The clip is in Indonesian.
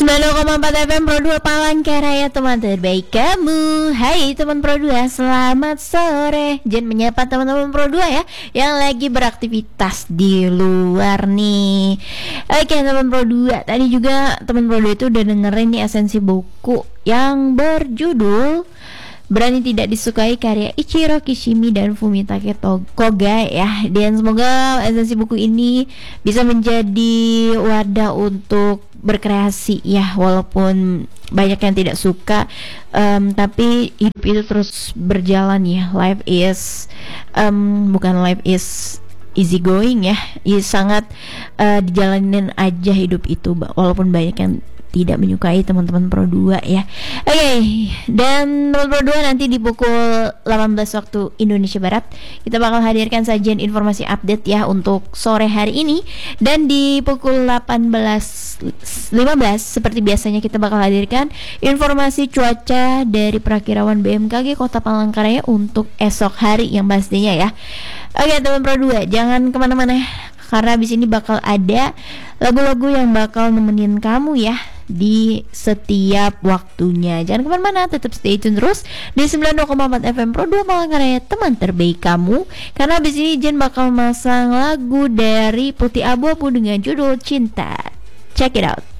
90,4 FM Pro 2 Palangkaraya, teman terbaik kamu. Hai teman Pro 2, selamat sore. Jen menyapa teman-teman Pro 2 ya yang lagi beraktivitas di luar nih. Oke teman Pro 2, tadi juga teman Pro 2 itu udah dengerin nih esensi buku yang berjudul Berani Tidak Disukai karya Ichiro Kishimi dan Fumitake Koga ya. Dan semoga esensi buku ini bisa menjadi wadah untuk berkreasi ya, walaupun banyak yang tidak suka, tapi hidup itu terus berjalan ya. Life is bukan life is easy going ya, sangat dijalanin aja hidup itu, walaupun banyak yang tidak menyukai teman-teman Pro 2 ya. Oke, dan teman Pro 2 nanti di pukul 18 waktu Indonesia Barat kita bakal hadirkan sajian informasi update ya untuk sore hari ini. Dan di pukul 18.15 seperti biasanya kita bakal hadirkan informasi cuaca dari Prakirawan BMKG Kota Palangkaraya untuk esok hari yang pastinya ya. Oke teman Pro 2, jangan kemana-mana karena abis ini bakal ada lagu-lagu yang bakal nemenin kamu ya di setiap waktunya. Jangan kemana-mana, tetap stay tune terus di 90,4 FM Pro 2 Palangkaraya, teman terbaik kamu. Karena abis ini Jen bakal masang lagu dari Putih Abu-Abu dengan judul Cinta. Check it out.